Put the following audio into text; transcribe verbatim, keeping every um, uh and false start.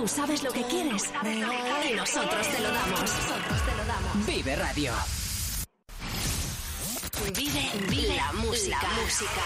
Tú sabes lo que quieres y nosotros te lo damos. Nosotros te lo damos. Vive Radio. Vive, vive la música. La música.